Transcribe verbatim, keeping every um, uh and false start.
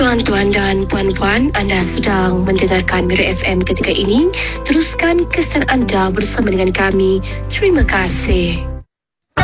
Tuan-tuan dan puan-puan, anda sedang mendengarkan Mira F M ketika ini. Teruskan kesedaran anda bersama dengan kami. Terima kasih.